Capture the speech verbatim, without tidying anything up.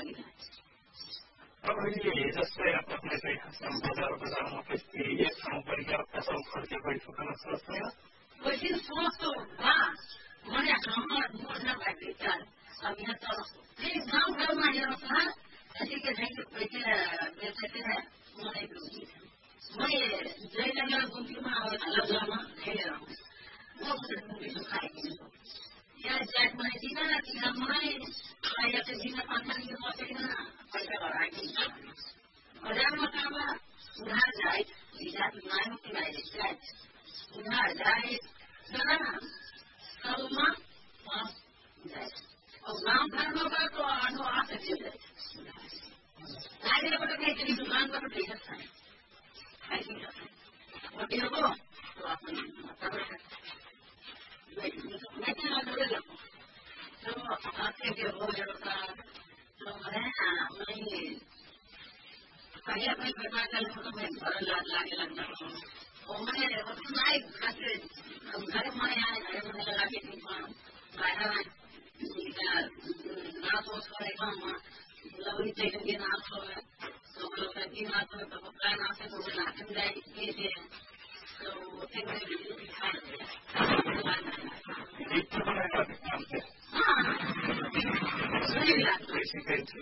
लागि रहे। अब ये जस्तै आपले चाहिँ बजार बजारमा त्यस्तै एक ठाउँ परिकार पसल खर्च बैठकन सक्दैन वैसे सोच तो बा मने ठाउँमा मोर्चा भएको छ। अब यहाँ त फेरि गाउँ घरमा हेर्नुहोस् न ऐसे के चाहिँ पैसे बेचते हैं मलाई दुखी छ। मैले जयनगर गुम्तीमा अब हल्लामा हेरेर आउँछु म पनि खाइदिन्छु या ज्याकमा दिन किनभने आया चाहिँ दिन पाँच बसेन पैसा लगाइदिन्छ बजारमा काम उधार जाए हिसाब माग्नु किनारे जाए उधार जाए जरा सबमा पास जाए अब गाउँ घरमा गएको अनुभव आशा थियो लागेर पनि केही दुकानबाट पैसा छैन खाइदिन्छ होटेल हो तो आफ्नो बैठे नजरे लगो तो आते के हो जाता तो मैं मैं कहीं अपने परिवार का लोग मैं घर लाग लागे लगता हूँ और मैं नहीं खाते घर में आए घर में लगा के बाहर ना सोच करेगा हम लवरी चाहिए ना तो तो लोग दिन रात में तो प्लान आते तो ना हम जाए ये से तो एक हाँ सही बात है